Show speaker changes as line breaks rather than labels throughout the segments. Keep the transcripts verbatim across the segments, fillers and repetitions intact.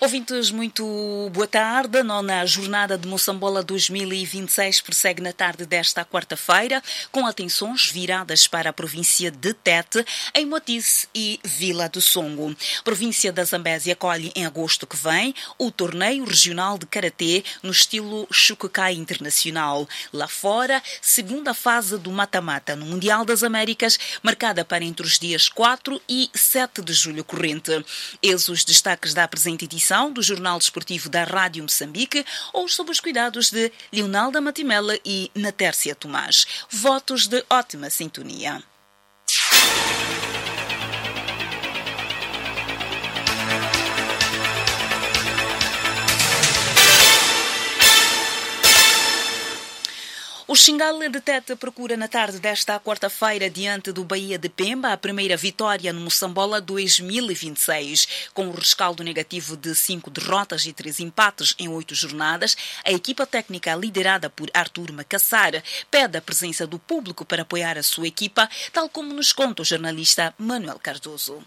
Ouvintes, muito boa tarde. A nona jornada de Moçambola dois mil e vinte e seis prossegue na tarde desta quarta-feira, com atenções viradas para a província de Tete, em Moatize e Vila do Songo. A província da Zambésia acolhe em agosto que vem o torneio regional de karatê no estilo Shukukai Internacional. Lá fora, segunda fase do mata-mata no Mundial das Américas, marcada para entre os dias quatro e sete de julho corrente. Eis os destaques da presente edição do Jornal Desportivo da Rádio Moçambique, ou sob os cuidados de Leonalda Matimela e Natércia Tomás. Votos de ótima sintonia. O Xingale de Tete procura na tarde desta quarta-feira, diante do Bahia de Pemba, a primeira vitória no Moçambola dois mil e vinte e seis. Com o rescaldo negativo de cinco derrotas e três empates em oito jornadas, a equipa técnica liderada por Artur Macassar pede a presença do público para apoiar a sua equipa, tal como nos conta o jornalista Manuel Cardoso.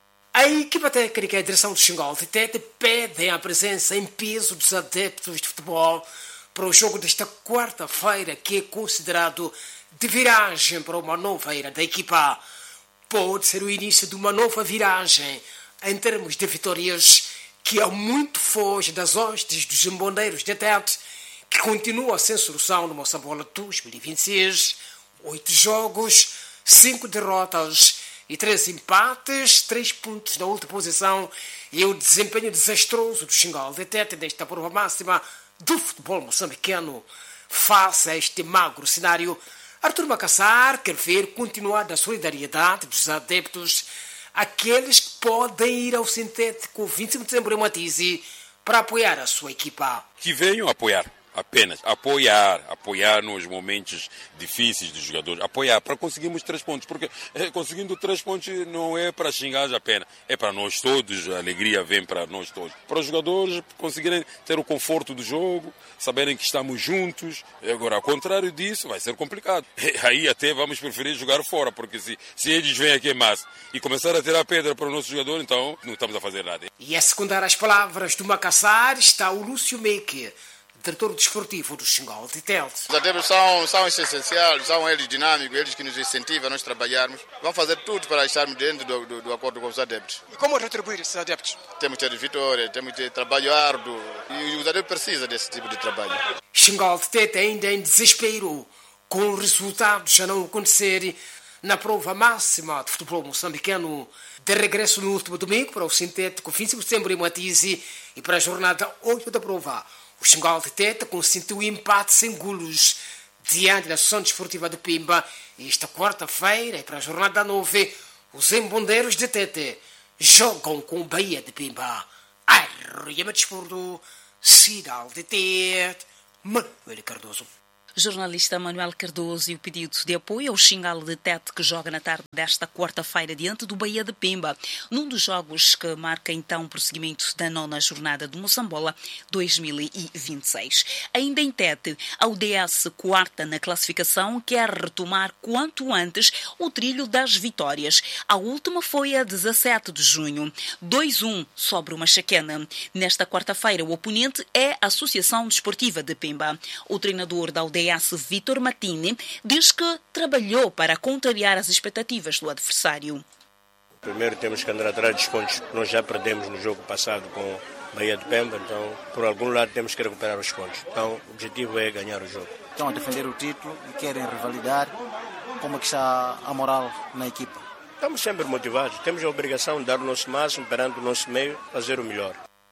A equipa técnica e a direção do Xingale de Tete pedem a presença em peso dos adeptos de futebol para o jogo desta quarta-feira, que é considerado de viragem para uma nova era da equipa. Pode ser o início de uma nova viragem em termos de vitórias, que há muito foge das hostes dos embondeiros de Tete, que continua sem solução no Moçambola dois mil e vinte e seis. Oito jogos, cinco derrotas e três empates, três pontos na última posição, e o desempenho desastroso do Xingale de Tete nesta prova máxima do futebol moçambicano. Face a este magro cenário, Artur Macassar quer ver continuar a solidariedade dos adeptos, aqueles que podem ir ao sintético vinte e cinco de dezembro em Moatize para apoiar a sua equipa.
Que venham apoiar. Apenas apoiar, apoiar nos momentos difíceis dos jogadores, apoiar para conseguirmos três pontos, porque é, conseguindo três pontos não é para xingar apenas, é para nós todos, a alegria vem para nós todos. Para os jogadores conseguirem ter o conforto do jogo, saberem que estamos juntos. Agora, ao contrário disso, vai ser complicado. Aí até vamos preferir jogar fora, porque se, se eles vêm aqui em massa e começar a tirar pedra para o nosso jogador, então não estamos a fazer nada.
E a secundar as palavras do Macassar está o Lúcio Meque, diretor desportivo do Xingale de Tete.
Os adeptos são, são essenciais, são eles dinâmicos, eles que nos incentivam a nós trabalharmos. Vamos fazer tudo para estarmos dentro do, do, do acordo com os adeptos.
E como retribuir esses adeptos?
Temos que ter vitória, temos que ter trabalho árduo, e os adeptos precisam desse tipo de trabalho.
Xingale de Tete ainda em desespero, com os resultados a não acontecerem na prova máxima de futebol moçambicano. De regresso no último domingo para o sintético vinte e cinco de dezembro em Moatize e para a jornada oito da prova, o Xingale de Tete consentiu empate sem golos diante da Associação Desportiva de Pemba. Esta quarta-feira, e para a jornada nove, os embondeiros de Tete jogam com o Bahia de Pemba. Arruia-me desporto, Cidade de Tete, Manuel Cardoso.
Jornalista Manuel Cardoso, e o pedido de apoio ao Xingale de Tete, que joga na tarde desta quarta-feira diante do Bahia de Pemba, num dos jogos que marca então o prosseguimento da nona jornada do Moçambola dois mil e vinte e seis. Ainda em Tete, a U D S, quarta na classificação, quer retomar quanto antes o trilho das vitórias. A última foi a dezessete de junho, dois a um sobre o Machaquena. Nesta quarta-feira, o oponente é a Associação Desportiva de Pemba. O treinador da U D S, Vitor Martini, diz que trabalhou para contrariar as expectativas do adversário.
Primeiro temos que andar atrás dos pontos. Nós já perdemos no jogo passado com Bahia de Pemba, então por algum lado temos que recuperar os pontos. Então o objetivo é ganhar o jogo.
Estão a defender o título e querem rivalidade. Como é que está a moral na equipa?
Estamos sempre motivados. Temos a obrigação de dar o nosso máximo perante o nosso meio, fazer o melhor.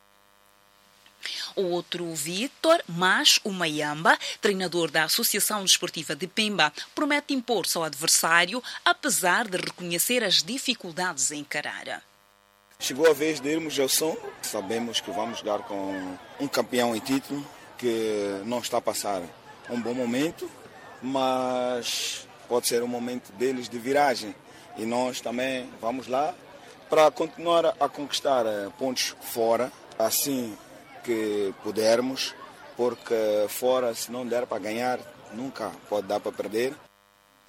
O outro Vitor, mas o Mayamba, treinador da Associação Desportiva de Pemba, promete impor-se ao adversário, apesar de reconhecer as dificuldades a encarar.
Chegou a vez de irmos ao som. Sabemos que vamos jogar com um campeão em título, que não está a passar um bom momento, mas pode ser um momento deles de viragem. E nós também vamos lá para continuar a conquistar pontos fora, assim que pudermos, porque fora, se não der para ganhar, nunca pode dar para perder.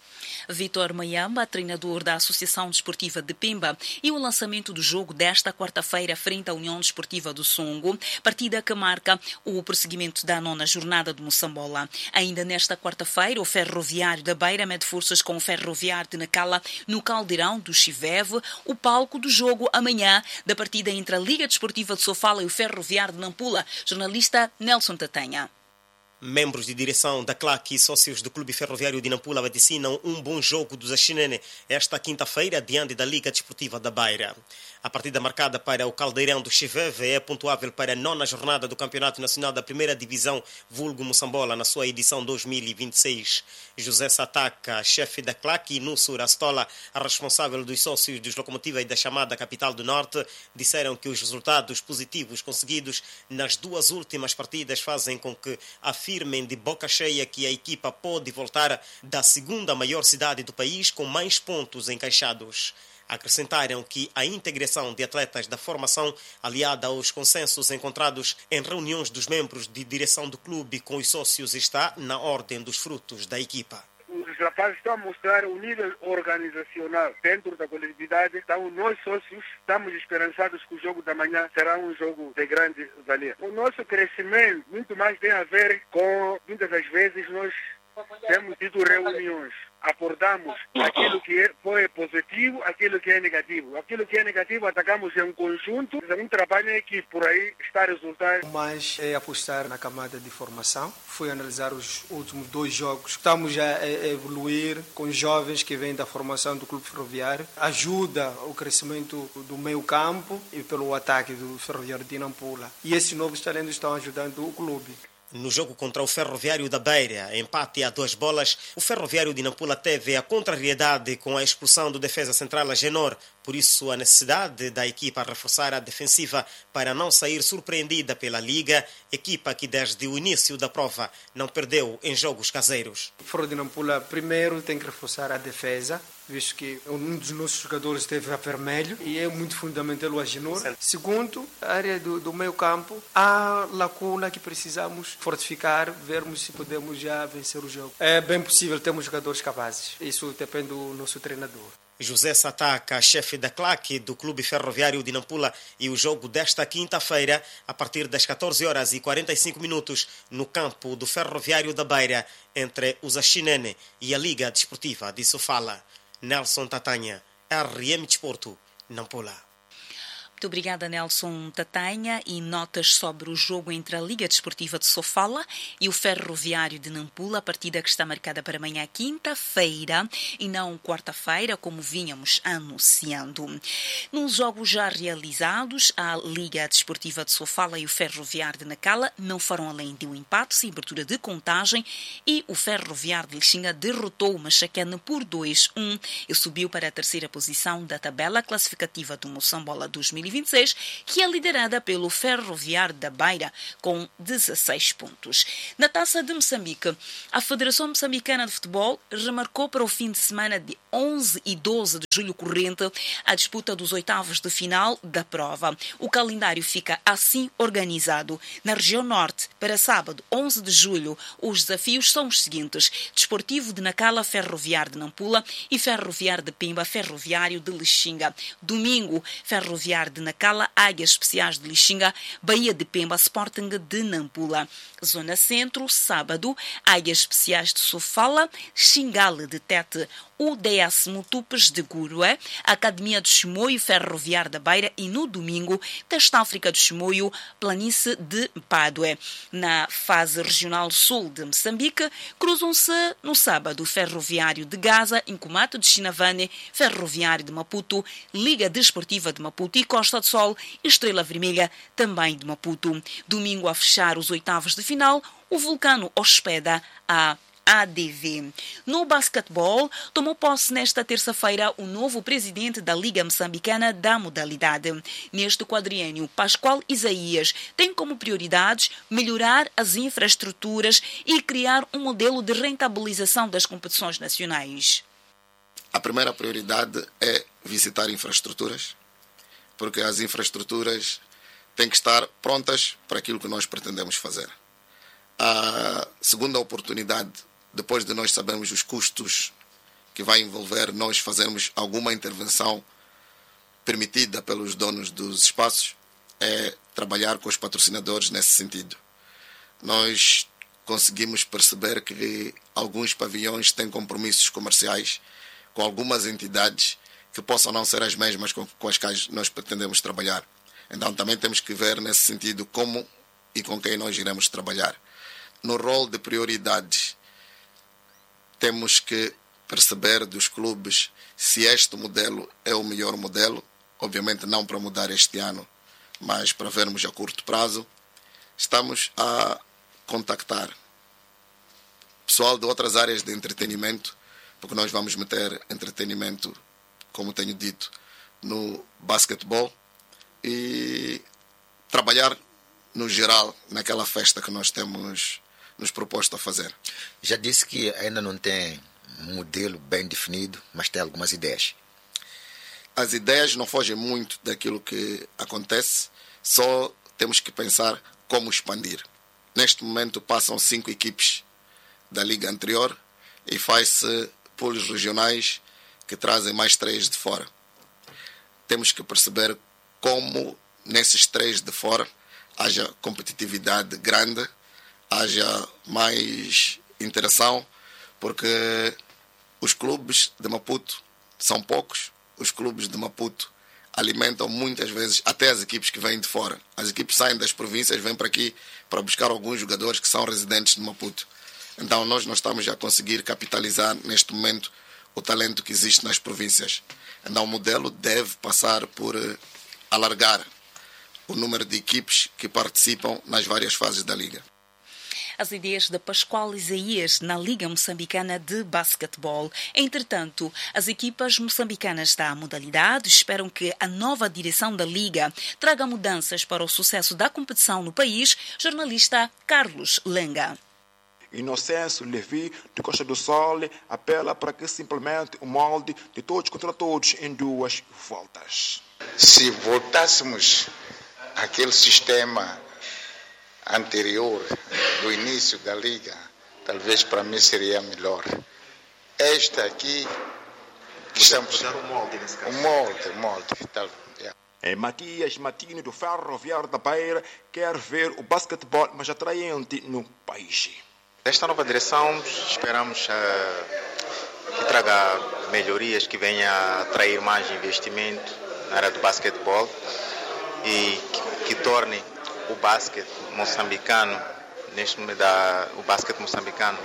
Vitor Mayamba, treinador da Associação Desportiva de Pemba, e o lançamento do jogo desta quarta-feira frente à União Desportiva do Songo, partida que marca o prosseguimento da nona jornada do Moçambola. Ainda nesta quarta-feira, o Ferroviário da Beira mede forças com o Ferroviário de Nacala no Caldeirão do Chiveve, o palco do jogo amanhã da partida entre a Liga Desportiva de Sofala e o Ferroviário de Nampula. Jornalista Nelson Tatanha.
Membros de direção da Claque e sócios do Clube Ferroviário de Nampula vaticinam um bom jogo dos Axinene esta quinta-feira diante da Liga Desportiva da Beira. A partida marcada para o Caldeirão do Chiveve é pontuável para a nona jornada do Campeonato Nacional da Primeira Divisão Vulgo Moçambola na sua edição dois mil e vinte e seis. José Sataka, chefe da Claque, e Nussur Astola, a responsável dos sócios dos Locomotiva e da chamada Capital do Norte, disseram que os resultados positivos conseguidos nas duas últimas partidas fazem com que afirmem de boca cheia que a equipa pode voltar da segunda maior cidade do país com mais pontos encaixados. Acrescentaram que a integração de atletas da formação, aliada aos consensos encontrados em reuniões dos membros de direção do clube com os sócios, está na ordem dos frutos da equipa.
Os rapazes estão a mostrar o nível organizacional dentro da coletividade. Então, nós sócios estamos esperançados que o jogo da manhã será um jogo de grande valia. O nosso crescimento muito mais tem a ver com, muitas das vezes, nós temos tido reuniões. Abordamos aquilo que foi positivo, aquilo que é negativo. Aquilo que é negativo atacamos em conjunto, um trabalho em equipe, por aí está a resultar.
Mas é apostar na camada de formação, foi analisar os últimos dois jogos. Estamos a evoluir com jovens que vêm da formação do Clube Ferroviário. Ajuda o crescimento do meio campo e pelo ataque do Ferroviário de Nampula. E esses novos talentos estão ajudando o clube.
No jogo contra o Ferroviário da Beira, empate a duas bolas, o Ferroviário de Nampula teve a contrariedade com a expulsão do defesa central Agenor. Por isso, a necessidade da equipa reforçar a defensiva para não sair surpreendida pela Liga, equipa que desde o início da prova não perdeu em jogos caseiros.
O Ferro de Nampula primeiro tem que reforçar a defesa, visto que um dos nossos jogadores esteve a vermelho e é muito fundamental o Agenor. Segundo, a área do, do meio campo, há lacuna que precisamos fortificar, vermos se podemos já vencer o jogo. É bem possível, temos jogadores capazes. Isso depende do nosso treinador.
José Sataka, chefe da Claque do Clube Ferroviário de Nampula, e o jogo desta quinta-feira, a partir das catorze horas e quarenta e cinco minutos, no campo do Ferroviário da Beira, entre os Axinene e a Liga Desportiva de Sofala. Nelson Tatanha, R M Desporto, Nampula.
Muito obrigada, Nelson Tatanha. E notas sobre o jogo entre a Liga Desportiva de Sofala e o Ferroviário de Nampula, a partida que está marcada para amanhã, quinta-feira, e não quarta-feira, como vínhamos anunciando. Nos jogos já realizados, a Liga Desportiva de Sofala e o Ferroviário de Nacala não foram além de um empate, sem abertura de contagem, e o Ferroviário de Lixinga derrotou o Machacana por dois a um e subiu para a terceira posição da tabela classificativa do Moçambola dois mil e vinte e seis, que é liderada pelo Ferroviário da Beira, com dezesseis pontos. Na Taça de Moçambique, a Federação Moçambicana de Futebol remarcou para o fim de semana de onze e doze de julho corrente a disputa dos oitavos de final da prova. O calendário fica assim organizado. Na região norte, para sábado, onze de julho, os desafios são os seguintes: Desportivo de Nacala, Ferroviário de Nampula, e Ferroviário de Pemba, Ferroviário de Lixinga. Domingo, Ferroviário de Nacala, Águias Especiais de Lixinga, Bahia de Pemba, Sporting de Nampula. Zona Centro, sábado, Águias Especiais de Sofala, Xingale de Tete, U D S Mutupes de Gurue, Academia do Chimoio, Ferroviário da Beira, e no domingo, Testa África do Chimoio, Planície de Padue. Na fase regional sul de Moçambique, cruzam-se no sábado Ferroviário de Gaza, Incumato de Chinavane, Ferroviário de Maputo, Liga Desportiva de Maputo e Costa do Sol, Estrela Vermelha, também de Maputo. Domingo, a fechar os oitavos de final, o Vulcano hospeda a A D V. No basquetebol, tomou posse nesta terça-feira o novo presidente da Liga Moçambicana da modalidade. Neste quadriênio, Pascoal Isaías tem como prioridades melhorar as infraestruturas e criar um modelo de rentabilização das competições nacionais.
A primeira prioridade é visitar infraestruturas, porque as infraestruturas têm que estar prontas para aquilo que nós pretendemos fazer. A segunda oportunidade, depois de nós sabermos os custos que vai envolver nós fazermos alguma intervenção permitida pelos donos dos espaços, é trabalhar com os patrocinadores nesse sentido. Nós conseguimos perceber que alguns pavilhões têm compromissos comerciais com algumas entidades que possam não ser as mesmas com, com as quais nós pretendemos trabalhar. Então também temos que ver nesse sentido como e com quem nós iremos trabalhar. No rol de prioridades, temos que perceber dos clubes se este modelo é o melhor modelo, obviamente não para mudar este ano, mas para vermos a curto prazo. Estamos a contactar pessoal de outras áreas de entretenimento, porque nós vamos meter entretenimento, como tenho dito, no basquetebol e trabalhar no geral naquela festa que nós temos nos proposto a fazer.
Já disse que ainda não tem um modelo bem definido, mas tem algumas ideias.
As ideias não fogem muito daquilo que acontece, só temos que pensar como expandir. Neste momento passam cinco equipes da liga anterior e faz-se pools regionais que trazem mais três de fora. Temos que perceber como nesses três de fora haja competitividade grande, haja mais interação, porque os clubes de Maputo são poucos, os clubes de Maputo alimentam muitas vezes até as equipes que vêm de fora. As equipes saem das províncias, vêm para aqui para buscar alguns jogadores que são residentes de Maputo. Então nós não estamos a conseguir capitalizar neste momento o talento que existe nas províncias. Então o modelo deve passar por alargar o número de equipes que participam nas várias fases da liga.
As ideias de Pascoal Isaías na Liga Moçambicana de Basquetebol. Entretanto, as equipas moçambicanas da modalidade esperam que a nova direção da Liga traga mudanças para o sucesso da competição no país. Jornalista Carlos Lenga.
Inocêncio Levi, de Costa do Sol, apela para que se implemente o molde de todos contra todos em duas voltas.
Se voltássemos àquele sistema anterior do início da Liga, talvez para mim seria melhor. Esta aqui...
Estamos a mudar o molde nesse caso.
O molde, o molde. Tal, yeah.
É, Matias Matini, do Ferroviário da Beira, quer ver o basquetebol mais atraente no país.
Desta nova direção, esperamos uh, que traga melhorias, que venha a atrair mais investimento na área do basquetebol e que, que torne o basquete moçambicano, neste momento, da, o basquete moçambicano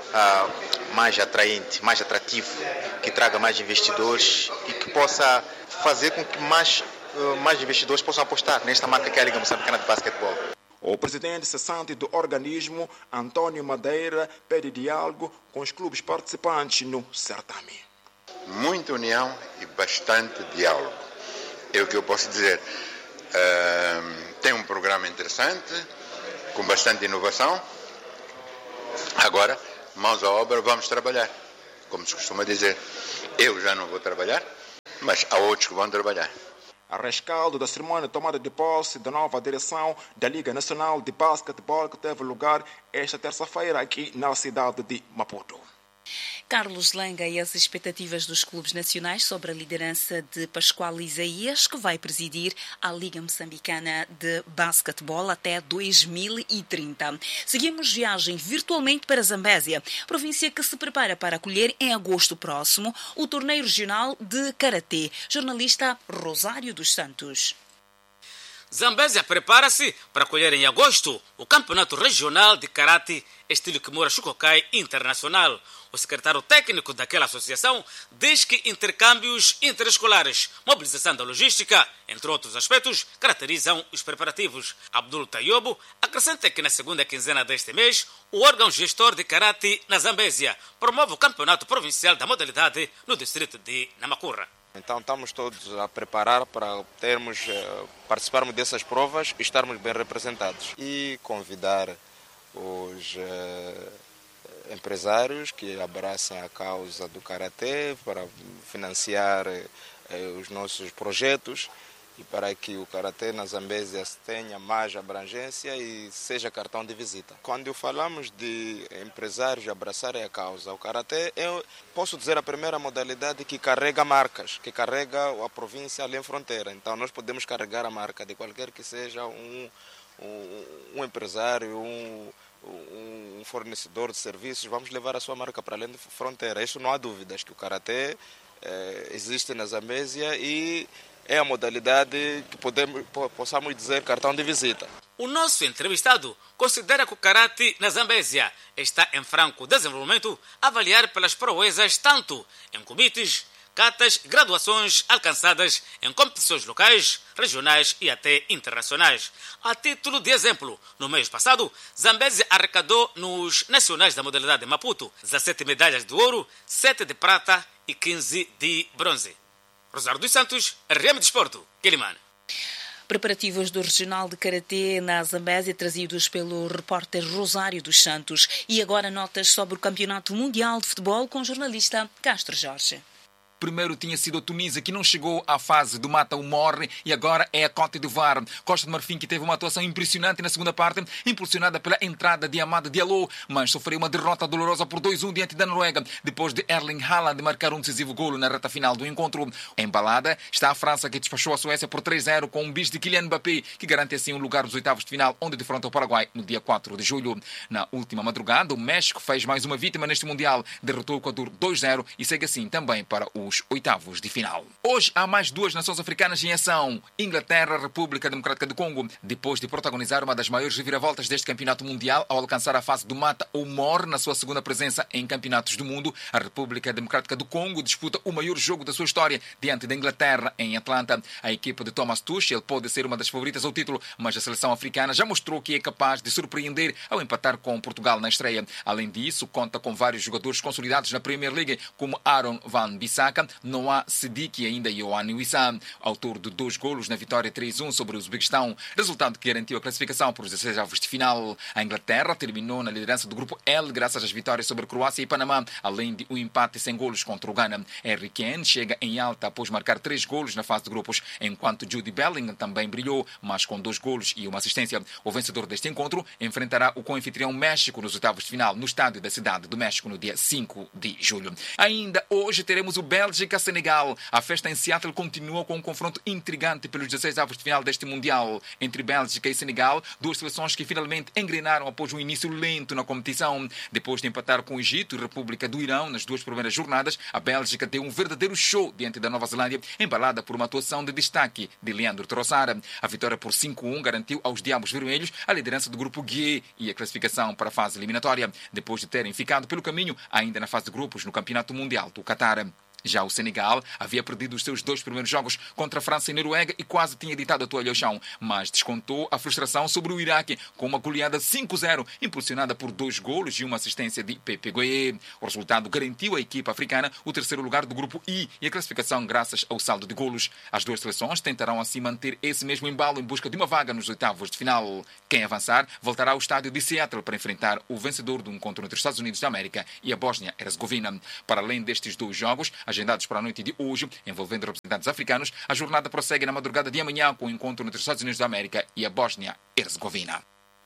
uh, mais atraente, mais atrativo, que traga mais investidores e que possa fazer com que mais, uh, mais investidores possam apostar nesta marca que é a Liga Moçambicana de Basquetebol.
O presidente cessante do organismo, Antônio Madeira, pede diálogo com os clubes participantes no certame.
Muita união e bastante diálogo. É o que eu posso dizer. Uh, tem um programa interessante, com bastante inovação. Agora, mãos à obra, vamos trabalhar. Como se costuma dizer, eu já não vou trabalhar, mas há outros que vão trabalhar.
A rescaldo da cerimônia de tomada de posse da nova direção da Liga Nacional de Basquetebol que teve lugar esta terça-feira aqui na cidade de Maputo.
Carlos Lenga e as expectativas dos clubes nacionais sobre a liderança de Pascoal Isaías, que vai presidir a Liga Moçambicana de Basquetebol até dois mil e trinta. Seguimos viagem virtualmente para Zambésia, província que se prepara para acolher em agosto próximo o torneio regional de Karatê. Jornalista Rosário dos Santos.
Zambésia prepara-se para acolher em agosto o Campeonato Regional de Karate Estilo Kimura Shukokai Internacional. O secretário técnico daquela associação diz que intercâmbios interescolares, mobilização da logística, entre outros aspectos, caracterizam os preparativos. Abdul Tayobo acrescenta que na segunda quinzena deste mês, o órgão gestor de Karate na Zambésia promove o Campeonato Provincial da modalidade no distrito de Namakura.
Então estamos todos a preparar para termos, participarmos dessas provas e estarmos bem representados. E convidar os uh, empresários que abraçam a causa do Karatê para financiar uh, os nossos projetos e para que o Karatê na Zambésia tenha mais abrangência e seja cartão de visita. Quando falamos de empresários abraçarem a causa, o Karatê, eu posso dizer a primeira modalidade que carrega marcas, que carrega a província ali em fronteira. Então nós podemos carregar a marca de qualquer que seja um, um, um empresário, um, um fornecedor de serviços, vamos levar a sua marca para além da fronteira. Isso não há dúvidas que o Karatê eh, existe na Zambésia e é a modalidade que podemos, possamos dizer cartão de visita.
O nosso entrevistado considera que o Karate na Zambésia está em franco desenvolvimento, a avaliar pelas proezas tanto em comites, catas, graduações alcançadas em competições locais, regionais e até internacionais. A título de exemplo, no mês passado, Zambésia arrecadou nos nacionais da modalidade Maputo dezessete medalhas de ouro, sete de prata e quinze de bronze. Rosário dos Santos, R M Desporto, Quilimane.
Preparativos do Regional de Karatê na Zambésia trazidos pelo repórter Rosário dos Santos. E agora notas sobre o Campeonato Mundial de Futebol com o jornalista Castro Jorge.
Primeiro tinha sido a Tunísia, que não chegou à fase do mata ou morre, e agora é a Côte d'Ivoire. Costa de Marfim, que teve uma atuação impressionante na segunda parte, impulsionada pela entrada de Amada Diallo, mas sofreu uma derrota dolorosa por dois a um diante da Noruega, depois de Erling Haaland marcar um decisivo golo na reta final do encontro. Embalada está a França, que despachou a Suécia por três a zero com um bis de Kylian Mbappé, que garante assim um lugar nos oitavos de final, onde defronta o Paraguai no dia quatro de julho. Na última madrugada, o México fez mais uma vítima neste Mundial, derrotou o Equador dois a zero e segue assim também para o os oitavos de final. Hoje há mais duas nações africanas em ação. Inglaterra, República Democrática do Congo, depois de protagonizar uma das maiores reviravoltas deste campeonato mundial ao alcançar a fase do mata ou morre na sua segunda presença em campeonatos do mundo, a República Democrática do Congo disputa o maior jogo da sua história diante da Inglaterra em Atlanta. A equipa de Thomas Tuchel pode ser uma das favoritas ao título, mas a seleção africana já mostrou que é capaz de surpreender ao empatar com Portugal na estreia. Além disso, conta com vários jogadores consolidados na Premier League, como Aaron Van Bissaka, Noah Siddiqui e ainda Ioane Wissam, autor de dois golos na vitória três a um sobre o Uzbequistão, resultado que garantiu a classificação para os dezesseis avos de final. A Inglaterra terminou na liderança do grupo L graças às vitórias sobre Croácia e Panamá, além de um empate sem golos contra o Ghana. Harry Kane chega em alta após marcar três golos na fase de grupos, enquanto Jude Bellingham também brilhou, mas com dois golos e uma assistência. O vencedor deste encontro enfrentará o co-anfitrião México nos oitavos de final, no estádio da Cidade do México, no dia cinco de julho. Ainda hoje teremos o Bélgica-Senegal. A festa em Seattle continua com um confronto intrigante pelos dezesseis avos de final deste Mundial. Entre Bélgica e Senegal, duas seleções que finalmente engrenaram após um início lento na competição. Depois de empatar com o Egito e República do Irão nas duas primeiras jornadas, a Bélgica deu um verdadeiro show diante da Nova Zelândia, embalada por uma atuação de destaque de Leandro Trossard. A vitória por cinco a um garantiu aos Diabos Vermelhos a liderança do grupo G e a classificação para a fase eliminatória, depois de terem ficado pelo caminho ainda na fase de grupos no Campeonato Mundial do Qatar. Já o Senegal havia perdido os seus dois primeiros jogos contra a França e Noruega e quase tinha deitado a toalha ao chão, mas descontou a frustração sobre o Iraque com uma goleada cinco a zero, impulsionada por dois golos e uma assistência de Pepe Gueye. O resultado garantiu à equipa africana o terceiro lugar do grupo I e a classificação graças ao saldo de golos. As duas seleções tentarão assim manter esse mesmo embalo em busca de uma vaga nos oitavos de final. Quem avançar voltará ao estádio de Seattle para enfrentar o vencedor do encontro entre os Estados Unidos da América e a Bósnia-Herzegovina. Para além destes dois jogos, agendados para a noite de hoje, envolvendo representantes africanos, a jornada prossegue na madrugada de amanhã com o encontro entre os Estados Unidos da América e a Bósnia-Herzegovina.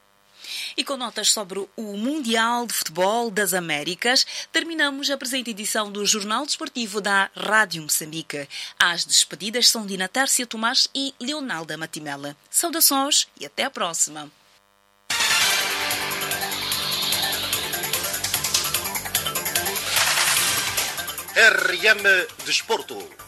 E com notas sobre o Mundial de Futebol das Américas, terminamos a presente edição do Jornal Desportivo da Rádio Moçambique. As despedidas são de Natércia Tomás e Leonalda Matimela. Saudações e até a próxima.
R M Desporto.